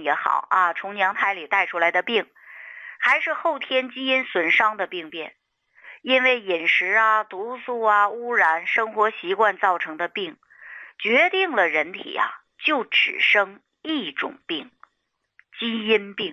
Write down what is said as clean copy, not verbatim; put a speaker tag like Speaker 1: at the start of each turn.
Speaker 1: 也好啊，从娘胎里带出来的病，还是后天基因损伤的病变，因为饮食啊、毒素啊、污染、生活习惯造成的病，决定了人体就只生一种病，基因病。